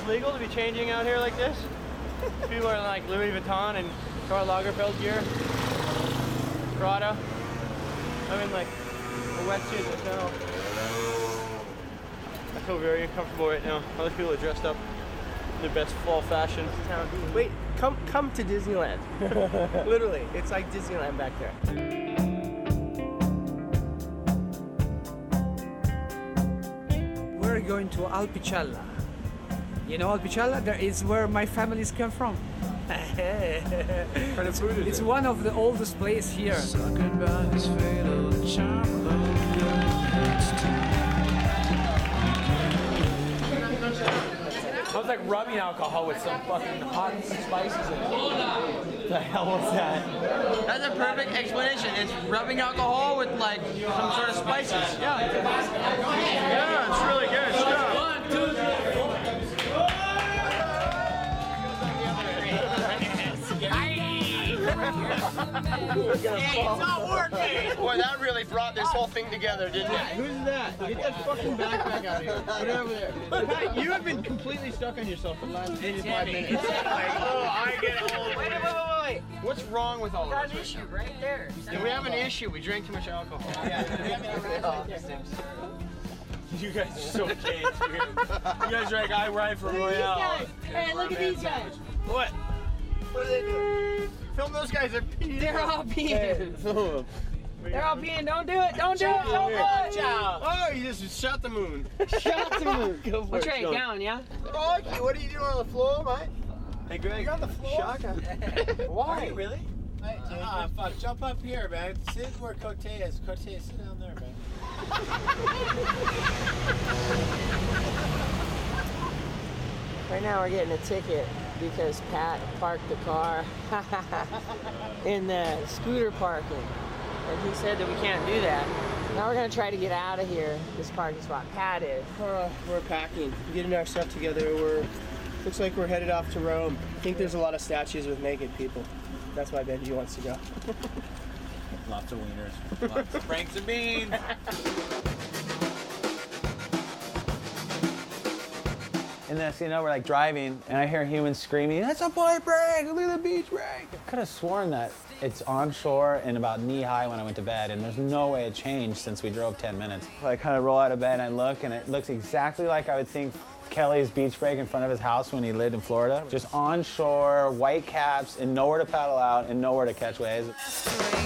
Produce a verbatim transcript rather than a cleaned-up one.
legal to be changing out here like this? People are in like Louis Vuitton and Karl Lagerfeld gear. Prada. I'm in like a wetsuit myself. I feel very uncomfortable right now. Other people are dressed up in their best fall fashion. Wait, come come to Disneyland. Literally, it's like Disneyland back there. We're going to Alpicella. You know Alpicella? That is where my families come from. it's, it's one of the oldest places here. I was like rubbing alcohol with some fucking hot spices in it. What the hell was that? That's a perfect explanation. It's rubbing alcohol with like some sort of spices. Yeah. Yeah, it's really good stuff. One, two, three, four. Hey, it's not working! Boy, that really brought this whole thing together, didn't it? Who's that? Get that fucking backpack out of here. Put it over there. Pat, you have been completely stuck on yourself for the last eighty-five minutes. It's like, oh, I get old. Wait, wait, wait, wait. What's wrong with all of us? Got an issue right there. Yeah, we have an issue. We drank too much alcohol. Yeah, we have an issue. You guys are so changed. You guys are like, I ride for Royale. Hey, look at these guys. What? What are they doing? Film those guys are peeing. They're all peeing. They're all peeing. Don't do it. Don't do it. Don't do it. Oh, you just shot the moon. Shot the moon. Go for We'll it. try it down, yeah? Oh, okay. What are you doing on the floor, mate? Hey, Greg. You're on the floor? Shaka. Why? Are you really? Hey, ah, fuck. Jump up here, man. Sit where Cote is. Cote, sit down there, man. Right now we're getting a ticket because Pat parked the car in the scooter parking. And he said that we can't do that. Now we're gonna try to get out of here, this parking spot. Pat is. Uh, we're packing, getting our stuff together. We're, looks like we're headed off to Rome. I think there's a lot of statues with naked people. That's why Benji wants to go. Lots of wieners. Lots of franks and beans. And then, you know, we're like driving, and I hear humans screaming, "That's a point break! Look at the beach break!" I could have sworn that it's onshore and about knee high when I went to bed, and there's no way it changed since we drove ten minutes. So I kind of roll out of bed and I look, and it looks exactly like I would think Kelly's beach break in front of his house when he lived in Florida. Just onshore, white caps, and nowhere to paddle out and nowhere to catch waves.